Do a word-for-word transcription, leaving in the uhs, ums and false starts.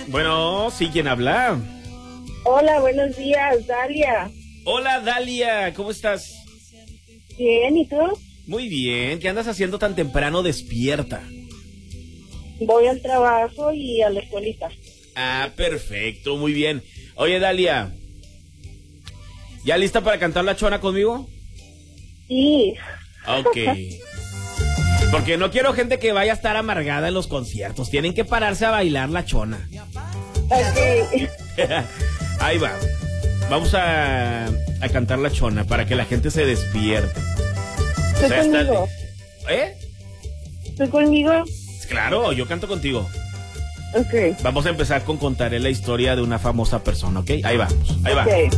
Bueno, sí, ¿quién habla? Hola, buenos días, Dalia. Hola, Dalia, ¿cómo estás? Bien, ¿y tú? Muy bien, ¿qué andas haciendo tan temprano despierta? Voy al trabajo y a la escuelita. Ah, perfecto, muy bien. Oye, Dalia, ¿ya lista para cantar la chona conmigo? Sí. Ok. Porque no quiero gente que vaya a estar amargada en los conciertos. Tienen que pararse a bailar la chona. Okay. Ahí va. Vamos a, a cantar la chona para que la gente se despierte. ¿Estoy O sea, está- conmigo? ¿Eh? ¿Estoy conmigo? Claro, yo canto contigo. Ok. Vamos a empezar con contaré la historia de una famosa persona, ¿ok? Ahí vamos, ahí va. Ok.